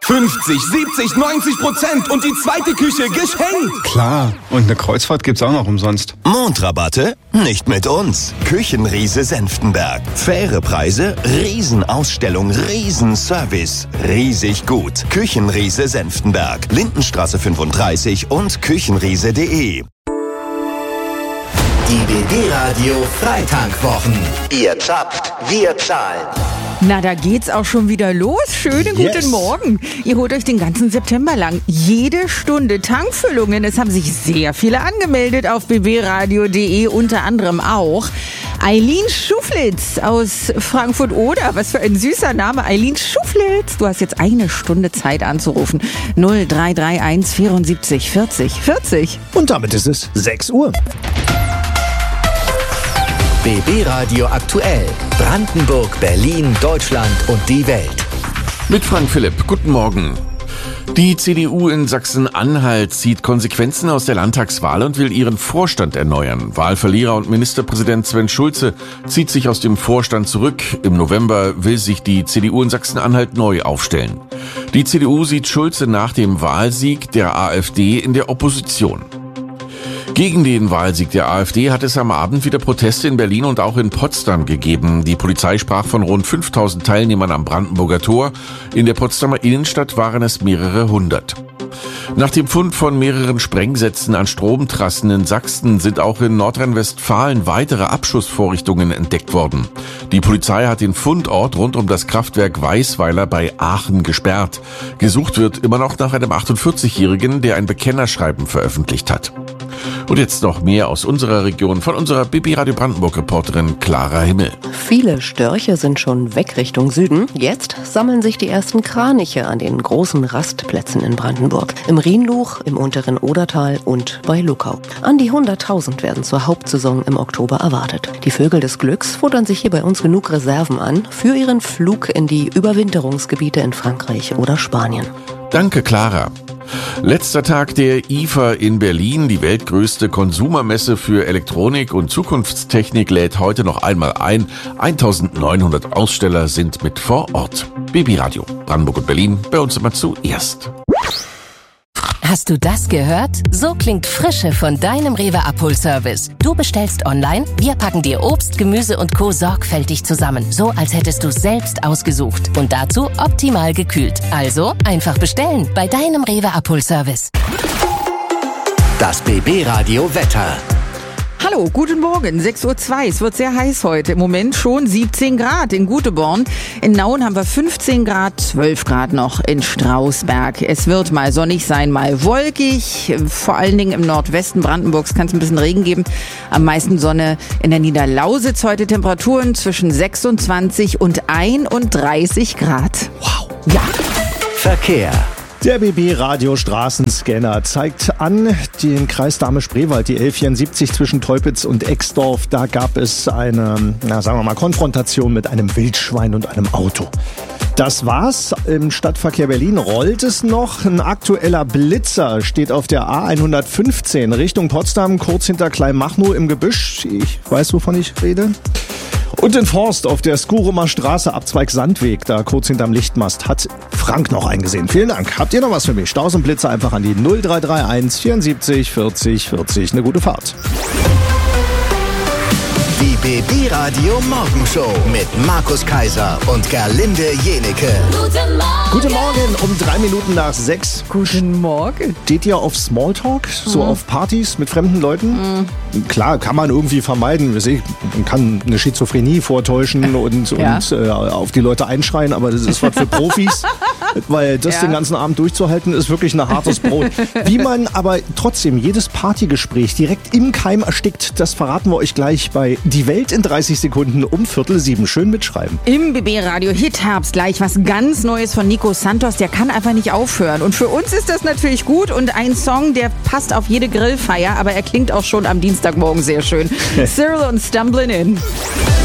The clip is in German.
50, 70, 90% und die zweite Küche geschenkt. Klar, und eine Kreuzfahrt gibt's auch noch umsonst. Mondrabatte? Nicht mit uns. Küchenriese Senftenberg. Faire Preise, Riesenausstellung, Riesenservice. Riesig gut. Küchenriese Senftenberg. Lindenstraße 35 und küchenriese.de. Die BB Radio Freitankwochen. Ihr zapft, wir zahlen. Na, da geht's auch schon wieder los. Schönen guten Morgen. Ihr holt euch den ganzen September lang jede Stunde Tankfüllungen. Es haben sich sehr viele angemeldet auf bbradio.de, unter anderem auch Eileen Schuflitz aus Frankfurt-Oder. Was für ein süßer Name, Eileen Schuflitz. Du hast jetzt eine Stunde Zeit anzurufen. 0331 74 40 40. Und damit ist es 6 Uhr. BB Radio aktuell. Brandenburg, Berlin, Deutschland und die Welt. Mit Frank Philipp. Guten Morgen. Die CDU in Sachsen-Anhalt zieht Konsequenzen aus der Landtagswahl und will ihren Vorstand erneuern. Wahlverlierer und Ministerpräsident Sven Schulze zieht sich aus dem Vorstand zurück. Im November will sich die CDU in Sachsen-Anhalt neu aufstellen. Die CDU sieht Schulze nach dem Wahlsieg der AfD in der Opposition. Gegen den Wahlsieg der AfD hat es am Abend wieder Proteste in Berlin und auch in Potsdam gegeben. Die Polizei sprach von rund 5000 Teilnehmern am Brandenburger Tor. In der Potsdamer Innenstadt waren es mehrere hundert. Nach dem Fund von mehreren Sprengsätzen an Stromtrassen in Sachsen sind auch in Nordrhein-Westfalen weitere Abschussvorrichtungen entdeckt worden. Die Polizei hat den Fundort rund um das Kraftwerk Weißweiler bei Aachen gesperrt. Gesucht wird immer noch nach einem 48-Jährigen, der ein Bekennerschreiben veröffentlicht hat. Und jetzt noch mehr aus unserer Region von unserer BB Radio Brandenburg-Reporterin Clara Himmel. Viele Störche sind schon weg Richtung Süden. Jetzt sammeln sich die ersten Kraniche an den großen Rastplätzen in Brandenburg. Im Rhienluch, im unteren Odertal und bei Luckau. An die 100.000 werden zur Hauptsaison im Oktober erwartet. Die Vögel des Glücks fordern sich hier bei uns genug Reserven an für ihren Flug in die Überwinterungsgebiete in Frankreich oder Spanien. Danke, Clara. Letzter Tag der IFA in Berlin, die weltgrößte Konsumermesse für Elektronik und Zukunftstechnik, lädt heute noch einmal ein. 1900 Aussteller sind mit vor Ort. BB Radio, Brandenburg und Berlin, bei uns immer zuerst. Hast du das gehört? So klingt Frische von deinem Rewe Abholservice. Du bestellst online, wir packen dir Obst, Gemüse und Co. sorgfältig zusammen. So, als hättest du selbst ausgesucht. Und dazu optimal gekühlt. Also einfach bestellen bei deinem Rewe Abholservice. Das BB Radio Wetter. Hallo, guten Morgen, 6:02 Uhr. Es wird sehr heiß heute. Im Moment schon 17 Grad in Guteborn. In Nauen haben wir 15 Grad, 12 Grad noch in Strausberg. Es wird mal sonnig sein, mal wolkig. Vor allen Dingen im Nordwesten Brandenburgs kann es ein bisschen Regen geben. Am meisten Sonne in der Niederlausitz. Heute Temperaturen zwischen 26 und 31 Grad. Wow. Ja. Verkehr. Der BB-Radio-Straßenscanner zeigt an den Kreis Dahme-Spreewald, die L74 zwischen Teupitz und Exdorf. Da gab es eine, sagen wir mal, Konfrontation mit einem Wildschwein und einem Auto. Das war's. Im Stadtverkehr Berlin rollt es noch. Ein aktueller Blitzer steht auf der A115 Richtung Potsdam, kurz hinter Kleinmachnow im Gebüsch. Ich weiß, wovon ich rede. Und in Forst auf der Skurumer Straße, Abzweig Sandweg, da kurz hinterm Lichtmast, hat Frank noch eingesehen. Vielen Dank. Habt ihr noch was für mich? Staus und Blitzer einfach an die 0331 74 40 40. Eine gute Fahrt. Die BB Radio Morgenshow mit Markus Kaiser und Gerlinde Jenecke. Guten Morgen, um 3 Minuten nach 6. Guten Morgen. Steht ihr auf Smalltalk? So auf Partys mit fremden Leuten? Klar, kann man irgendwie vermeiden. Man kann eine Schizophrenie vortäuschen und auf die Leute einschreien, aber das ist was für Profis. Weil das den ganzen Abend durchzuhalten, ist wirklich ein hartes Brot. Wie man aber trotzdem jedes Partygespräch direkt im Keim erstickt, das verraten wir euch gleich bei Die Welt in 30 Sekunden um 6:45. Schön mitschreiben. Im BB Radio Hit Herbst gleich was ganz Neues von Nico Santos. Der kann einfach nicht aufhören. Und für uns ist das natürlich gut und ein Song, der passt auf jede Grillfeier, aber er klingt auch schon am Dienstagmorgen sehr schön. Cyril und Stumblin' In.